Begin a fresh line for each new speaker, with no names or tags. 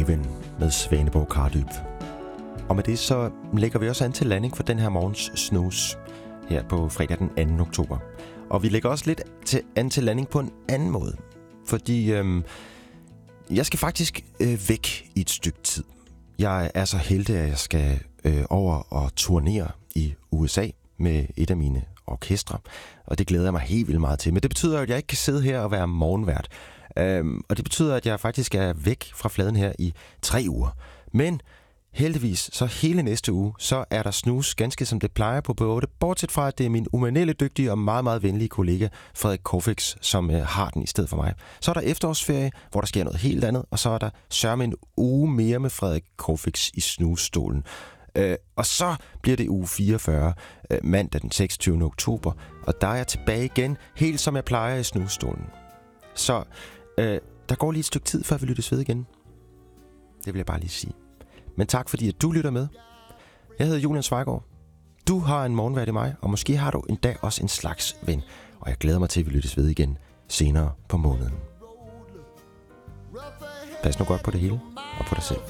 Elven med Svaneborg Kardyb. Og med det så lægger vi også an til landing for den her morgens snooze her på fredag den 2. oktober. Og vi lægger også lidt an til landing på en anden måde. Fordi jeg skal faktisk væk i et stykke tid. Jeg er så heldig, at jeg skal over og turnere i USA med et af mine orkestre. Og det glæder jeg mig helt vildt meget til. Men det betyder, at jeg ikke kan sidde her og være morgenvært. Og det betyder, at jeg faktisk er væk fra fladen her i 3 uger. Men heldigvis, så hele næste uge, så er der snus ganske som det plejer på B8. Bortset fra, at det er min umanerligt dygtige og meget, meget venlige kollega Frederik Kofix, som har den i stedet for mig. Så er der efterårsferie, hvor der sker noget helt andet. Og så er der sørme en uge mere med Frederik Kofix i snusstolen. Og så bliver det uge 44, mandag den 26. oktober. Og der er jeg tilbage igen, helt som jeg plejer i snusstolen. Så der går lige et stykke tid, før vi lyttes ved igen. Det vil jeg bare lige sige. Men tak fordi, at du lytter med. Jeg hedder Julian Zweigård. Du har en morgenvært i mig, og måske har du en dag også en slags ven. Og jeg glæder mig til, at vi lyttes ved igen senere på måneden. Pas nu godt på det hele, og på dig selv.